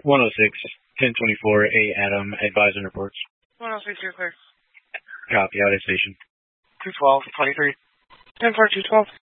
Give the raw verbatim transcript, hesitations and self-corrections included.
one oh six, ten twenty-four, A Adam, advise and reports. one oh six, you're clear. Copy, out at station. two twelve, twenty-three. ten four, two twelve.